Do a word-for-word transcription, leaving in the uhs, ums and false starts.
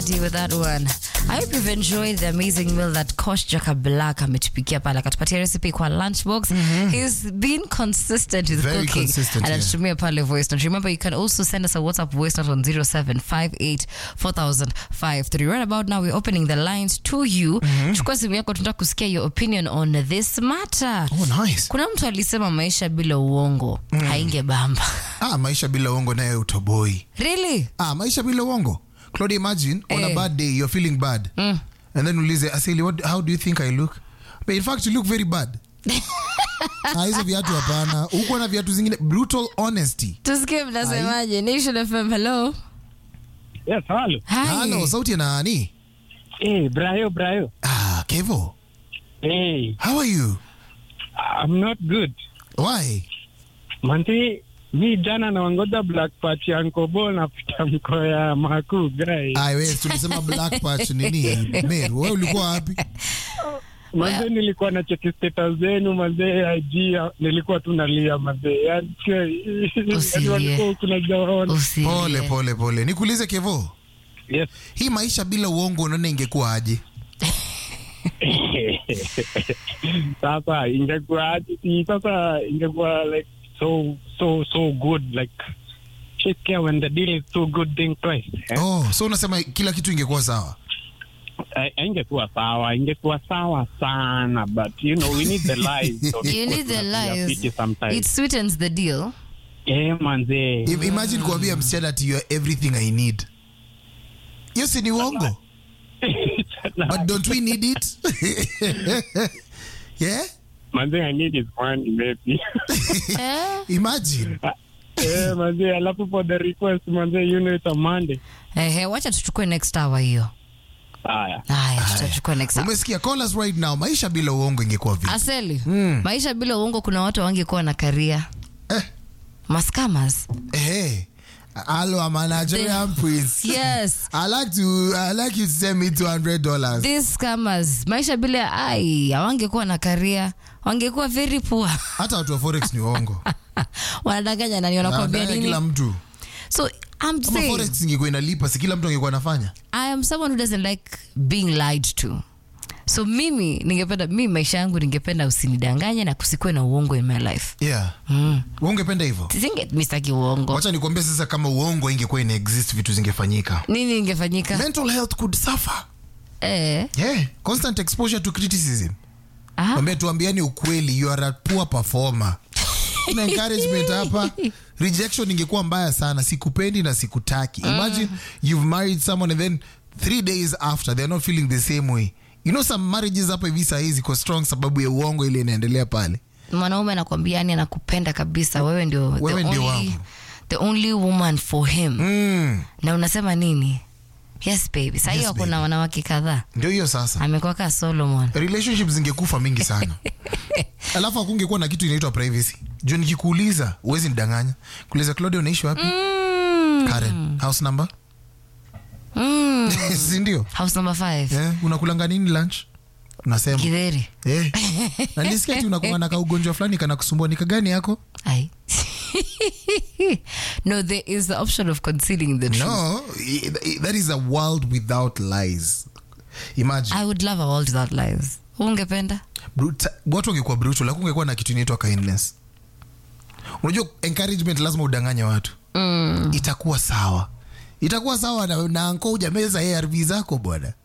With that one. I hope you've enjoyed the amazing meal that Kosh Jaka Black ametupikia pale akatupatia recipe kwa lunchbox. Mm-hmm. He's been consistent with Very cooking. Consistent, and anatumia yeah. pale voice note. Remember, you can also send us a WhatsApp voice note on zero seven five eight four thousand five three. Right about now, we're opening the lines to you. Mm-hmm. Chukua simu yako, tunataka kusikia your opinion on this matter. Oh, nice. Kuna mtu alisema maisha bila uongo mm. haingebamba. Ah, maisha bila uongo naye utoboi. Really? Ah, maisha bila uongo. Claudia, imagine on hey. a bad day, you're feeling bad. Mm. And then ulize, Asili, what, how do you think I look? But in fact, you look very bad. Ah, hizo viatu hapana. Uko na viatu zingine. Brutal honesty. Tusikie mnasemaje. Nation F M, hello. Yes, hello. Hi. Hello, sauti ya nani? Hey, Brayo, Brayo. Ah, Kevo. Hey. How are you? I'm not good. Why? Manti, mi jana na wangoja Black Patch ya Nkobo na pitamko ya Maku, guys. Ah, wewe tulisema Black Patch nini? Meru, wewe ulikuwa wapi? Manze nilikuwa na check status zenu, manze I G, nilikuwa tu nalia manze. Yaani walikuwa kunajaona. Pole pole pole. Nikuulize Kevo. Yes. Hii maisha bila uongo unaona ingekuwa aje? Sasa ingekuwa aje? Sasa ingekuwa like so so so good, like take care when the deal is so good, think twice. Eh? Oh, so unasema kila kitu ingekuwa sawa? Uh, ingekuwa sawa, ingekuwa sawa sana, but you know we need the lies. So you need the lies. It sweetens the deal. Yeah, manze. Imagine kuambia msichana ati you are everything I need. Yes, ni uongo. But don't we need it? Yeah? Manze, I need is money, maybe. Imagine. Yeah, manze, alafu for the request, manze, you know it's a Monday. Eh, hey, wacha tuchukue next hour hiyo. Haya. Haya, tutachukua next hour. Umesikia, call us right now. Maisha bila uongo ingekuwa vipi? Aseli, mm. maisha bila uongo kuna watu wangekuwa na career. Eh. Mascammers. Eh. Hello, I'm a Nigerian prince. Yes. I like to I like you to send me two hundred dollars. These scammers, maisha bila ai, hawangekuwa na career. Wangekuwa very poor. Hata watu wa forex ni uongo. Wanadanganya nani, wanakuambia nini? Kila mtu. So I'm saying forex ingekuwa inalipa, si kila mtu angekuwa anafanya. I am someone who doesn't like being lied to. So mimi ningependa mimi maisha yangu ningependa usinidanganye na kusikwe na uongo in my life. Yeah. Mm. Ungependa hivyo? Singe mistaki uongo. Wacha nikwambie sasa, kama uongo ingekuwa ina exist, vitu zingefanyika. Nini ingefanyika? Mental health could suffer. Eh. Yeah, constant exposure to criticism. Ah. Mwambie tuambiani ukweli, you are a poor performer. Kuna encouragement hapa. Rejection ingekuwa mbaya sana, sikupendi na sikutaki. Imagine mm. you've married someone and then three days after they're not feeling the same way. You know some marriages hapa hivi saa hizi ziko strong sababu ya uongo ile inaendelea pale. Mwanaume anakuambia yani anakupenda kabisa, wewe ndio wewe ndio wangu, the only woman for him. Mm. Na unasema nini? Yes baby. Sasa hiyo yes, kuna wanawake kadhaa. Ndio hiyo sasa. Amekuwa kama Solomon. Relationships zingekufa mingi sana. Alafu hakungekuwa na kitu inaitwa privacy. Juu nikikuuliza, uwezi nidanganya. Kuuliza Claudia unaishi wapi? Mm. Karen, house number? Mm. Si ndio? House number five. Yeah, unakulanga nini lunch? Unasema. Kidheri. Eh. Na nisikia ati unakuwa na kaugonjwa fulani kana kusumbua, nika gani yako? Ai. No, there is the option of concealing the truth. No, that is a world without lies. Imagine. I would love a world without lies. Ungependa? Brutal. Watu wangekuwa brutal, lakini ungekuwa na kitu inaitwa kindness. Unajua encouragement lazima udanganye watu. Mm. Itakuwa sawa. Itakuwa sawa na, na anko hujameza A R V zako bwana.